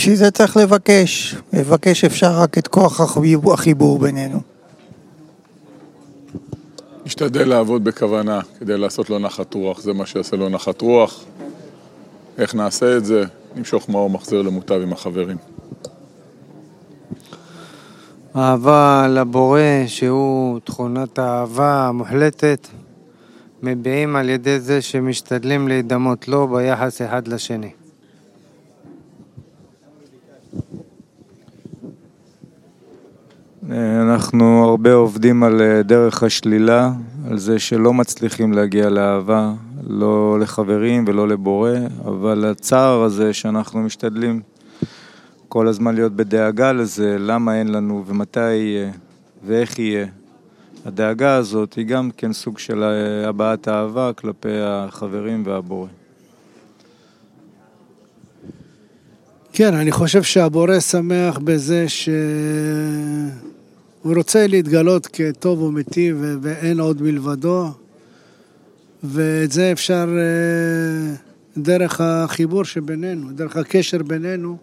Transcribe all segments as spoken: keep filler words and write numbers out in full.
בשביל זה צריך לבקש. לבקש אפשר רק את כוח החיבור, החיבור בינינו. נשתדל לעבוד בכוונה כדי לעשות לו נחת רוח, זה מה שיעשה לו נחת רוח. איך נעשה את זה? נמשוך מאור מחזיר למוטב עם החברים. אהבה לבורא, שהוא תכונת האהבה המוחלטת, מביעים על ידי זה שמשתדלים להידמות לו ביחס אחד לשני. אנחנו הרבה עובדים על דרך השלילה, על זה שלא מצליחים להגיע לאהבה, לא לחברים ולא לבורא, אבל הצער הזה שאנחנו משתדלים כל הזמן להיות בדאגה לזה, למה אין לנו ומתי יהיה ואיך יהיה. הדאגה הזאת היא גם כן סוג של הבעת אהבה כלפי החברים והבורא. כן, אני חושב שהבורא שמח בזה שהוא רוצה להתגלות כטוב ומיטיב ואין עוד מלבדו, ואת זה אפשר דרך החיבור שבינינו, דרך הקשר בינינו,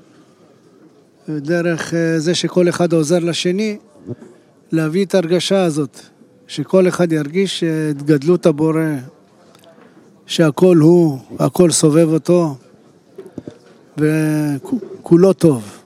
דרך זה שכל אחד עוזר לשני, להביא את הרגשה הזאת, שכל אחד ירגיש את גדלות הבורא, שהכל הוא, הכל סובב אותו, וכולו טוב.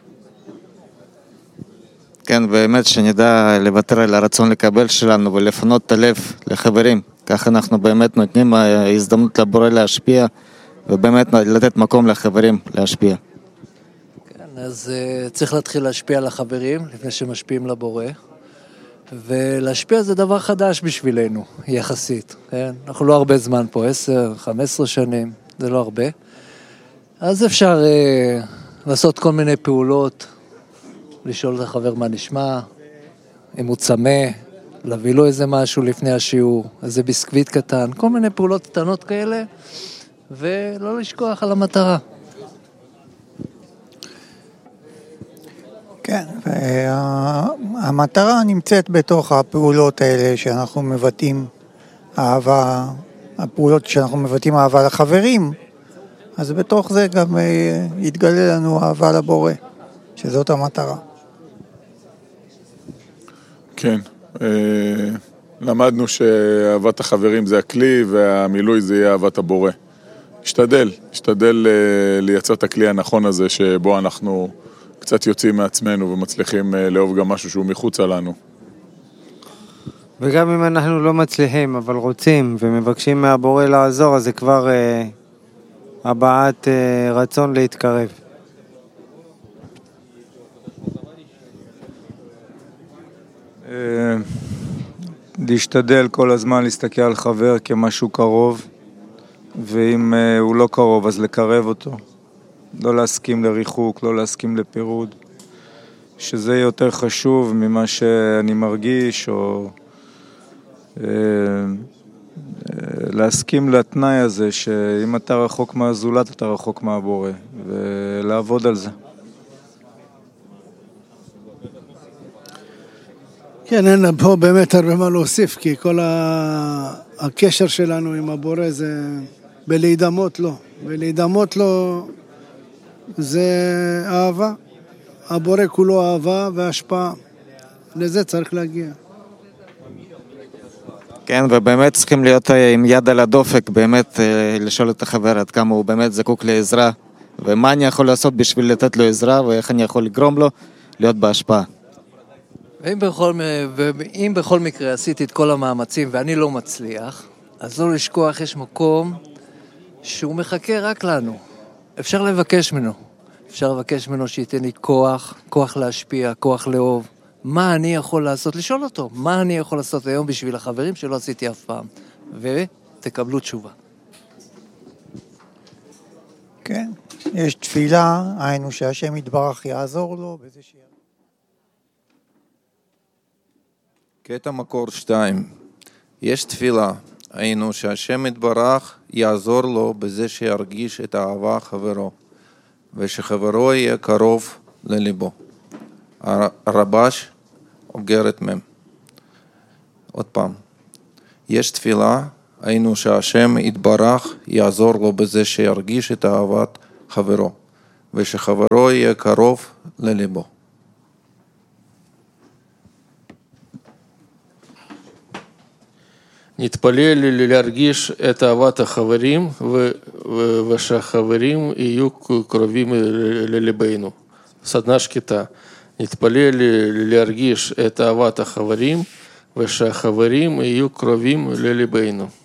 כן, באמת שנדע לוותר על הרצון לקבל שלנו ולפנות את הלב לחברים. כך אנחנו באמת נותנים הזדמנות לבורא להשפיע, ובאמת לתת מקום לחברים להשפיע. כן, אז uh, צריך להתחיל להשפיע על החברים לפני שמשפיעים לבורא. ולהשפיע זה דבר חדש בשבילנו, יחסית. כן? אנחנו לא הרבה זמן פה, עשר, חמש עשרה שנים, זה לא הרבה. אז אפשר uh, לעשות כל מיני פעולות, לשאול את החבר מה נשמע, אם הוא צמא, להביא לו איזה משהו לפני השיעור, איזה ביסקוויט קטן, כל מיני פעולות קטנות כאלה, ולא לשכוח על המטרה. כן, והמטרה נמצאת בתוך הפעולות האלה שאנחנו מבטאים אהבה, הפעולות שאנחנו מבטאים אהבה לחברים, אז בתוך זה גם יתגלה לנו אהבה לבורא, שזאת המטרה. כן, למדנו שאהבת החברים זה הכלי והמילוי זה יהיה אהבת הבורא. נשתדל, נשתדל לייצר את הכלי הנכון הזה שבו אנחנו קצת יוצאים מעצמנו ומצליחים לאהוב גם משהו שהוא מחוץ לנו. וגם אם אנחנו לא מצליחים אבל רוצים ומבקשים מהבורא לעזור, אז זה כבר אה, הבעת אה, רצון להתקרב. להשתדל כל הזמן להסתכל על חבר כמשהו קרוב, ואם הוא לא קרוב אז לקרב אותו, לא להסכים לריחוק, לא להסכים לפירוד, שזה יותר חשוב ממה שאני מרגיש, או להסכים לתנאי הזה שאם אתה רחוק מהזולת אתה רחוק מהבורא, ולעבוד על זה. כן, אין פה באמת הרבה מה להוסיף, כי כל הקשר שלנו עם הבורא זה בלהידמות לו, ולהידמות לו זה אהבה. הבורא כולו אהבה והשפעה, לזה צריך להגיע. כן, ובאמת צריכים להיות עם יד על הדופק, באמת לשאול את החבר עד כמה הוא באמת זקוק לעזרה, ומה אני יכול לעשות בשביל לתת לו עזרה, ואיך אני יכול לגרום לו להיות בהשפעה. ואם בכל, ואם בכל מקרה עשיתי את כל המאמצים ואני לא מצליח, אז לא לשכוח, יש מקום שהוא מחכה רק לנו. אפשר לבקש ממנו. אפשר לבקש ממנו שייתן לי כוח, כוח להשפיע, כוח לאהוב. מה אני יכול לעשות? לשאול אותו. מה אני יכול לעשות היום בשביל החברים שלא עשיתי אף פעם? ותקבלו תשובה. כן, יש תפילה, היינו שהשם יתברך יעזור לו בזה ש... קטע מקור שתיים. יש תפילה, היינו שהשם יתברך יעזור לו בזה שירגיש את האהבה חברו, ושחברו יהיה קרוב לליבו. הרבש אוגרת מם. עוד פעם. יש תפילה, היינו שהשם יתברך יעזור לו בזה שירגיש את אהבת חברו, ושחברו יהיה קרוב לליבו. נתפלל להרגיש את אהבת החברים ושהחברים יהיו קרובים לליבנו. סדנה שקטה. נתפלל להרגיש את אהבת החברים ושהחברים יהיו קרובים לליבנו.